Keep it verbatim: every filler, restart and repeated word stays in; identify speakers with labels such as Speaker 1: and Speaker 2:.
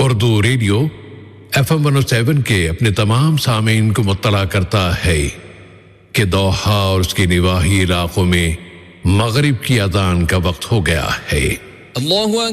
Speaker 1: Urdu radio F M one O seven के अपने तमाम सामीन को मुत्तला करता है कि दोहा और उसके निवाही इलाकों में मगरिब की अजान का वक्त हो गया है।
Speaker 2: अल्लाहु